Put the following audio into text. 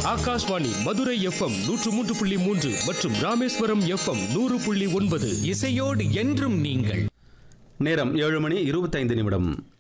Akashvani Madurai FM 103.3 மற்றும் Rameswaram FM 100.9. இசையோடு என்றும் நீங்கள். நேரம் 7 மணி 25 நிமிடம்.